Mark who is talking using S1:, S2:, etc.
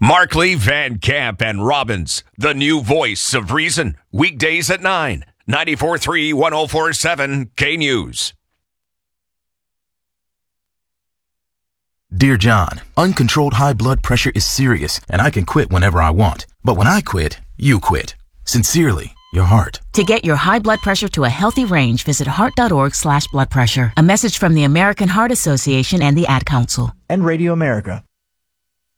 S1: Markley, Van Camp, and Robbins, the new voice of reason. Weekdays at 9. 94.3, 104.7 K-News.
S2: Dear John, uncontrolled high blood pressure is serious, and I can quit whenever I want. But when I quit, you quit. Sincerely, your heart.
S3: To get your high blood pressure to a healthy range, visit heart.org/blood pressure. A message from the American Heart Association and the Ad Council.
S4: And Radio America.